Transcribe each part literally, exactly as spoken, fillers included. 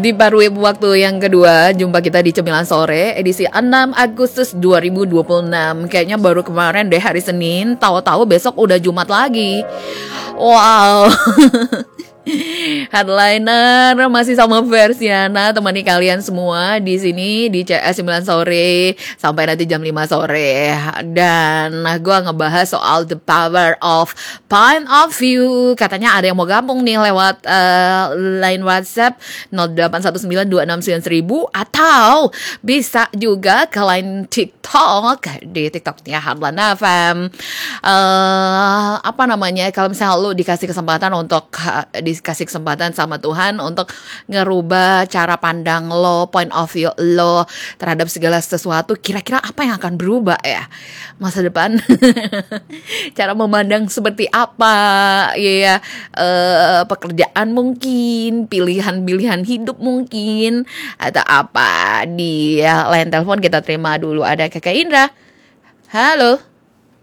Di paruh waktu yang kedua, jumpa kita di Cemilan Sore, edisi enam Agustus dua ribu dua puluh enam. Kayaknya baru kemarin deh hari Senin, tahu-tahu besok udah Jumat lagi. Wow. Headliner masih sama Versiana, temani kalian semua di sini di C S sembilan sore sampai nanti jam lima sore. Dan gue ngebahas soal the power of point of view. Katanya ada yang mau gabung nih lewat uh, line WhatsApp nol delapan satu sembilan dua enam sembilan seribu, atau bisa juga ke line TikTok di TikToknya Headliner F M. Uh, apa namanya? Kalau misalnya lu dikasih kesempatan untuk uh, dikasih kesempatan sama Tuhan untuk ngerubah cara pandang lo, point of view lo terhadap segala sesuatu, kira-kira apa yang akan berubah ya masa depan? Cara memandang seperti apa ya, uh, pekerjaan mungkin, pilihan-pilihan hidup mungkin, atau apa? Di line telepon kita terima dulu, ada Kakak Indra. Halo.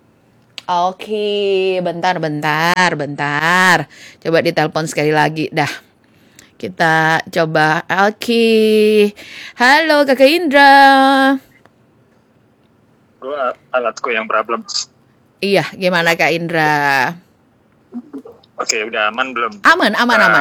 Oke, bentar, bentar, bentar. Coba ditelepon sekali lagi, dah. Kita coba. Oke. Halo, Kakak Indra. Gua alatku yang problem. Iya, gimana Kak Indra? Oke, udah aman belum? Aman, aman, uh, aman.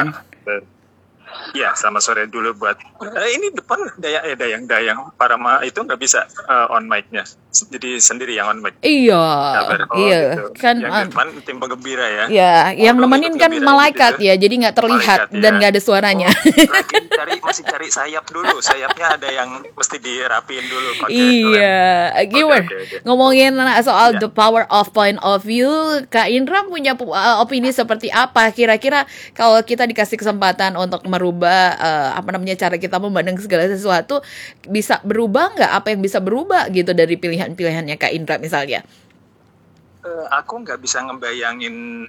Iya, selamat sore dulu buat eh, ini depan dayang eh, dayang dayang Parama itu nggak bisa uh, on mic-nya, jadi sendiri yang on mic. Iya, oh, iya gitu. kan. Yang Um, depan tim penggembira ya. Ya, oh, yang nemenin kan malaikat gitu. Ya, jadi nggak terlihat malaikat, dan nggak ya. Ada suaranya. Oh, lagi cari masih cari sayap dulu, sayapnya ada yang mesti dirapiin dulu. Okay, iya, gimana? Okay, okay, okay. Ngomongin soal yeah. the power of point of view, Kak Indra punya uh, opini seperti apa? Kira-kira kalau kita dikasih kesempatan untuk merubah uh, apa namanya cara kita memandang segala sesuatu, bisa berubah nggak? Apa yang bisa berubah gitu dari pilihan-pilihannya Kak Indra misalnya? Uh, aku nggak bisa ngebayangin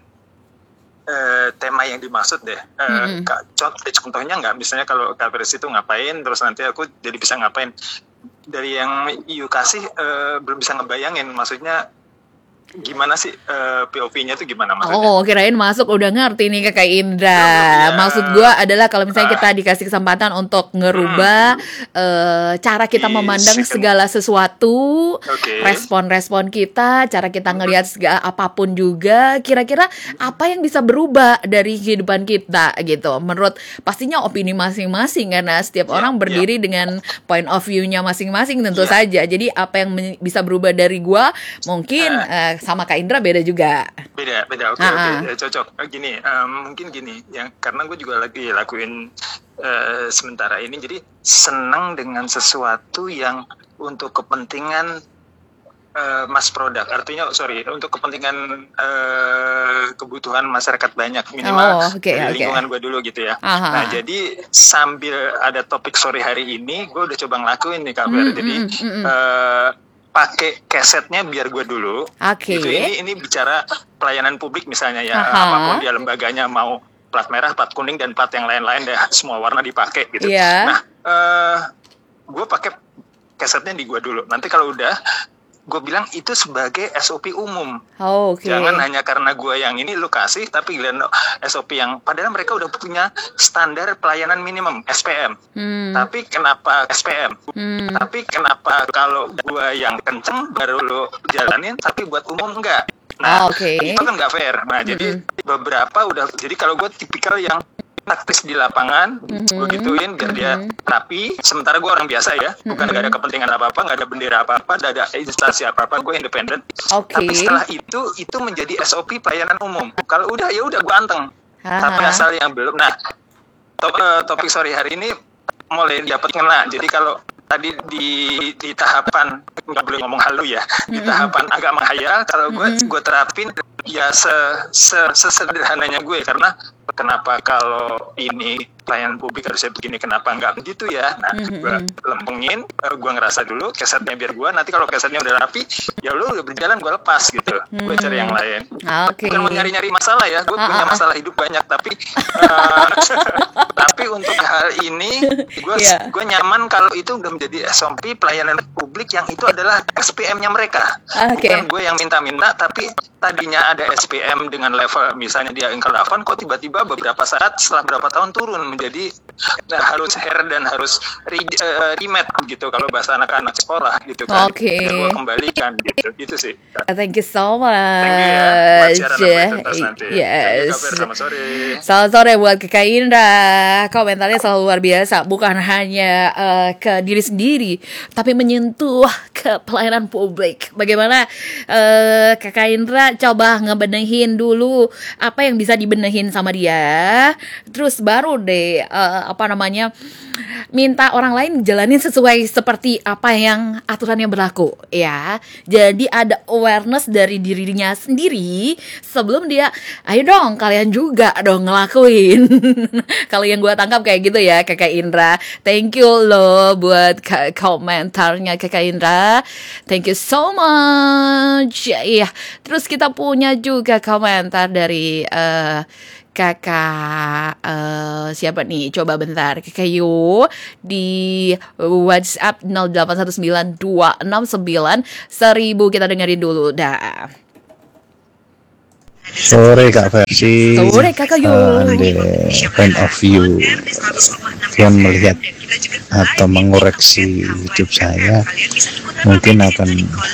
uh, tema yang dimaksud deh. Uh, mm-hmm. Contohnya nggak, misalnya kalau Kak Pres itu ngapain, terus nanti aku jadi bisa ngapain. Dari yang you kasih uh, belum bisa ngebayangin, maksudnya gimana sih uh, P O V-nya itu gimana maksudnya? Oh, kirain masuk udah ngerti nih Kakak Indra. Ya. Maksud gue adalah kalau misalnya kita dikasih kesempatan untuk ngerubah hmm. uh, cara kita memandang segala sesuatu, okay. respon-respon kita, cara kita ngelihat segala apapun juga, kira-kira apa yang bisa berubah dari kehidupan kita gitu. Menurut pastinya opini masing-masing, karena setiap yeah, orang berdiri yeah. dengan point of view-nya masing-masing tentu yeah. saja. Jadi apa yang men- bisa berubah dari gue mungkin uh, sama Kak Indra beda juga. Beda, beda. Oke, okay, oke, okay. Cocok. Gini, um, mungkin gini, yang karena gue juga lagi lakuin uh, sementara ini, jadi senang dengan sesuatu yang untuk kepentingan uh, mass product. Artinya, sorry, untuk kepentingan uh, kebutuhan masyarakat banyak, minimal oh, okay, dari okay. lingkungan gue dulu gitu ya. Aha. Nah, jadi sambil ada topik sore hari ini, gue udah coba ngelakuin nih Kak Ber. Mm, jadi, mm, mm, uh, pakai kesetnya biar gue dulu. Oke. Okay. Gitu, ini ini bicara pelayanan publik misalnya ya. Aha. Apapun dia lembaganya, mau plat merah, plat kuning dan plat yang lain-lain deh, semua warna dipakai gitu. Yeah. Nah, uh, gue pakai kesetnya di gue dulu. Nanti kalau udah, gue bilang itu sebagai S O P umum. Oh, okay. Jangan hanya karena gue yang ini lu kasih, tapi giliran S O P yang padahal mereka udah punya standar pelayanan minimum S P M. Hmm. Tapi kenapa S P M? Hmm. Tapi kenapa kalau gue yang kenceng baru lu jalanin, tapi buat umum enggak? Nah, oh, okay. itu kan nggak fair. Nah, mm-hmm. jadi beberapa udah. Jadi kalau gue tipikal yang praktis di lapangan, mm-hmm. gue gituin biar dia rapi. Sementara gue orang biasa ya, bukan mm-hmm. gak ada kepentingan apa-apa, gak ada bendera apa-apa, gak ada instansi apa-apa, gue independen. Okay. Tapi setelah itu, itu menjadi S O P pelayanan umum. Kalau udah ya udah gue anteng. Tapi asal yang belum. Nah, top, uh, topik sore hari ini mulai dapat kena. Jadi kalau tadi di di tahapan nggak boleh ngomong halu ya, di tahapan mm-hmm. agak menghayal, kalau gue mm-hmm. gue terapin ya se, se sesederhananya gue, karena kenapa kalau ini pelayanan publik harusnya begini, kenapa enggak begitu ya? Nah, mm-hmm. gue lempengin, gue ngerasa dulu kesetnya biar gue, nanti kalau kesetnya udah rapi, ya lu udah berjalan, gue lepas gitu, mm-hmm. gue cari yang lain. Okay. Bukan mau nyari-nyari masalah ya, gue punya masalah hidup banyak, tapi uh, tapi untuk hal ini, gue yeah. gue nyaman kalau itu udah menjadi S O P pelayanan publik yang itu adalah S P M-nya mereka, okay. bukan gue yang minta-minta, tapi tadinya ada S P M dengan level misalnya dia angka delapan, kok tiba-tiba beberapa saat setelah berapa tahun turun menjadi nah, harus hair dan harus re, uh, remat gitu kalau bahasa anak-anak sekolah gitu kan. Oke. Okay. Gue kembalikan gitu, gitu sih. Thank you so much. Thank you ya. Nanti. Yes. Selamat sore. Selamat sore buat Kakak Indra. Komentarnya selalu luar biasa, bukan hanya uh, ke diri sendiri, tapi menyentuh ke pelayanan publik. Bagaimana uh, Kakak Indra coba ngebenehin dulu apa yang bisa dibenehin sama dia, terus baru deh uh, apa namanya minta orang lain jalanin sesuai seperti apa yang aturan yang berlaku ya. Jadi ada awareness dari dirinya sendiri sebelum dia ayo dong kalian juga dong ngelakuin. Kalau yang gue tangkap kayak gitu ya Kakak Indra. Thank you loh buat k- komentarnya Kakak Indra. Thank you so much. Iya. Terus kita punya juga komentar dari uh, Kakak uh, siapa nih? Coba bentar. Kakak Yu di WhatsApp nol delapan satu sembilan dua enam sembilan seribu. Kita dengerin dulu dah. Sore Kak Versi. Sore Kakak Yu. Uh, the point of view yang melihat atau mengoreksi hidup saya, mungkin akan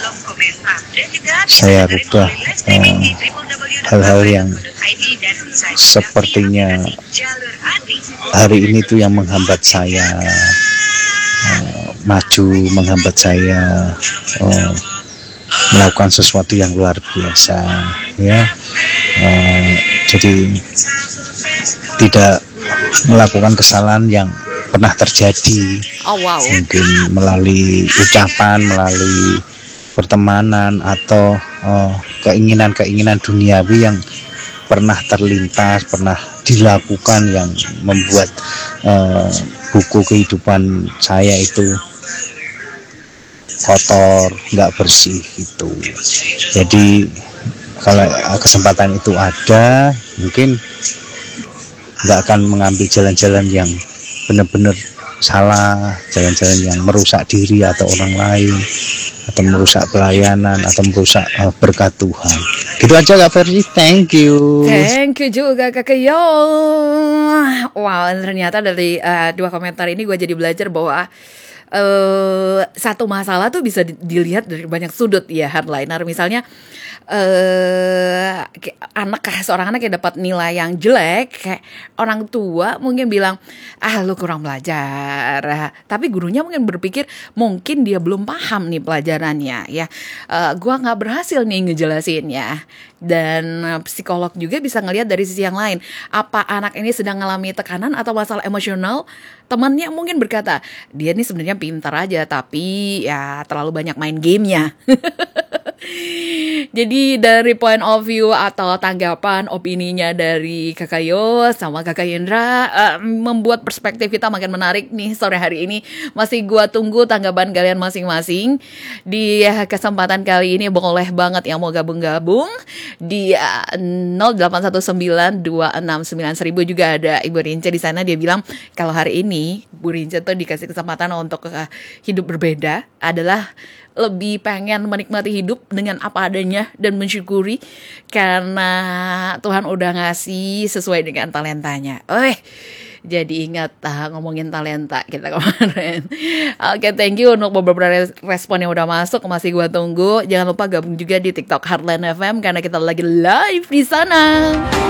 saya rubah uh, hal-hal yang sepertinya hari ini tuh yang menghambat saya uh, maju, menghambat saya uh, melakukan sesuatu yang luar biasa ya. Uh, jadi tidak melakukan kesalahan yang pernah terjadi. Oh, wow. Mungkin melalui ucapan, melalui pertemanan atau uh, keinginan-keinginan duniawi yang pernah terlintas, pernah dilakukan yang membuat uh, buku kehidupan saya itu kotor, nggak bersih gitu. Jadi kalau kesempatan itu ada, mungkin nggak akan mengambil jalan-jalan yang benar-benar salah, jalan-jalan yang merusak diri atau orang lain, atau merusak pelayanan, atau merusak uh, berkat Tuhan. Gitu aja Kak Versi, thank you. Thank you juga Kakak Yo. Wow, ternyata dari uh, dua komentar ini gue jadi belajar bahwa Uh, satu masalah tuh bisa dilihat dari banyak sudut ya, hardliner. Misalnya uh, anak seorang anak yang dapat nilai yang jelek, kayak orang tua mungkin bilang ah lu kurang belajar, tapi gurunya mungkin berpikir mungkin dia belum paham nih pelajarannya ya. Uh, gua nggak berhasil nih ngejelasinnya. Dan psikolog juga bisa ngelihat dari sisi yang lain, apa anak ini sedang mengalami tekanan atau masalah emosional. Temannya mungkin berkata dia ini sebenarnya pintar aja tapi ya terlalu banyak main gamenya. Jadi dari point of view atau tanggapan opininya dari Kakak Yo sama Kakak Indra uh, membuat perspektif kita makin menarik nih sore hari ini. Masih gua tunggu tanggapan kalian masing-masing. Di kesempatan kali ini boleh banget yang mau gabung-gabung di uh, nol delapan satu sembilan dua enam sembilan seribu. Juga ada Ibu Rince di sana. Dia bilang kalau hari ini Bu Rince tuh dikasih kesempatan untuk uh, hidup berbeda adalah lebih pengen menikmati hidup dengan apa adanya dan mensyukuri karena Tuhan udah ngasih sesuai dengan talentanya. Eh, jadi ingat ah, ngomongin talenta kita kemarin. Oke, okay, thank you untuk beberapa respon yang udah masuk. Masih gua tunggu. Jangan lupa gabung juga di TikTok Heartland F M karena kita lagi live di sana.